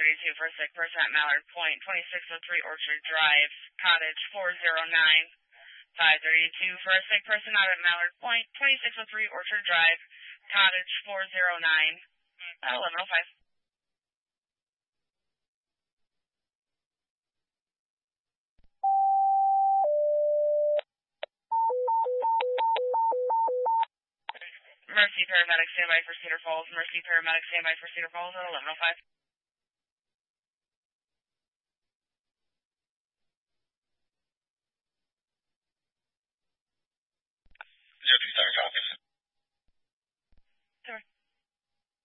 532 for a sick person at Mallard Point, 2603 Orchard Drive, Cottage 409. 532 for a sick person out at Mallard Point, 2603 Orchard Drive, Cottage 409. 1105. Mercy paramedic standby for Cedar Falls. Mercy paramedic standby for Cedar Falls at 1105. Sorry.